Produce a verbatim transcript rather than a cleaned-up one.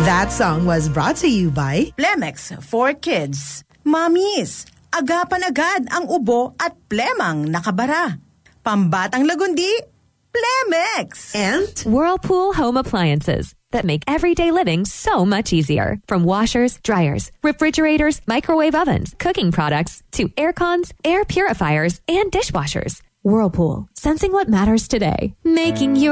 That song was brought to you by Plemex for Kids. Mommies, agapan agad ang ubo at plemang nakabara. Pambatang lagundi, Plemex. And Whirlpool Home Appliances that make everyday living so much easier. From washers, dryers, refrigerators, microwave ovens, cooking products, to air cons, air purifiers, and dishwashers. Whirlpool, sensing what matters today. Making your